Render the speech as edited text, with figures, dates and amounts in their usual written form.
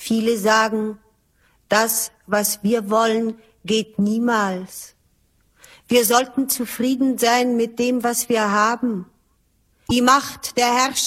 Viele sagen, das, was wir wollen, geht niemals. Wir sollten zufrieden sein mit dem, was wir haben. Die Macht der Herrscher